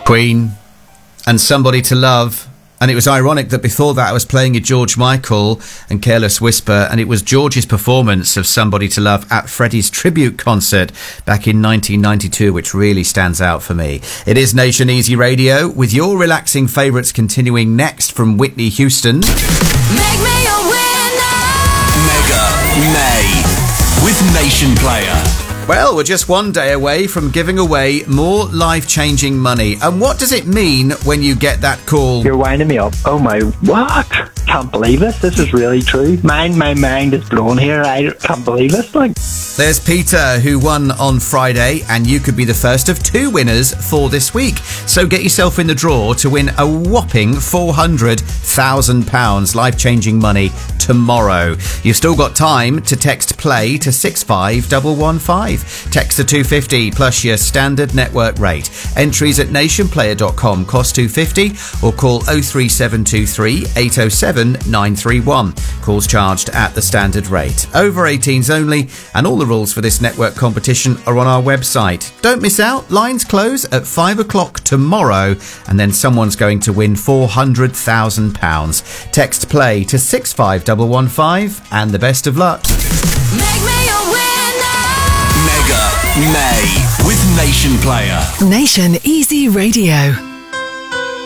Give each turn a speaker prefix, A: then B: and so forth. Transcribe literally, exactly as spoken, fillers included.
A: Queen and Somebody to Love. And it was ironic that before that I was playing you George Michael and Careless Whisper, and it was George's performance of Somebody to Love at Freddie's tribute concert back in nineteen ninety-two which really stands out for me. It is Nation Easy Radio, with your relaxing favourites continuing next from Whitney Houston.
B: Make me a winner!
C: Mega May with Nation Player.
A: Well, we're just one day away from giving away more life-changing money. And what does it mean when you get that call?
D: You're winding me up. Oh my, what? Can't believe it. This is really true. Mind, my mind is blown here. I can't believe it. Like,
A: there's Peter, who won on Friday, and you could be the first of two winners for this week. So get yourself in the draw to win a whopping four hundred thousand pounds life-changing money tomorrow. You've still got time to text play to six five one one five. Text to two fifty plus your standard network rate. Entries at nationplayer dot com cost two fifty, or call oh three seven two three eight oh seven nine three one. Calls charged at the standard rate. Over eighteens only, and all the rules for this network competition are on our website. Don't miss out. Lines close at five o'clock tomorrow, and then someone's going to win four hundred thousand pounds. Text play to six five one one five, and the best of luck.
B: Make me a winner!
C: Mega May with Nation Player.
E: Nation Easy Radio.